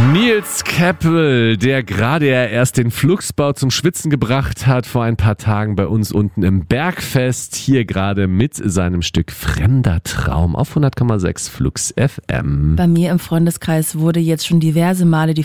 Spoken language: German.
Nils Keppel, der gerade erst den Fluxbau zum Schwitzen gebracht hat, vor ein paar Tagen bei uns unten im Bergfest, hier gerade mit seinem Stück Fremder Traum auf 100,6 Flux FM. Bei mir im Freundeskreis wurde jetzt schon diverse Male die